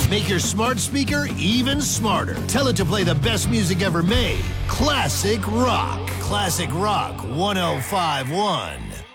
Make your smart speaker even smarter. Tell it to play the best music ever made. Classic Rock. Classic Rock 1051.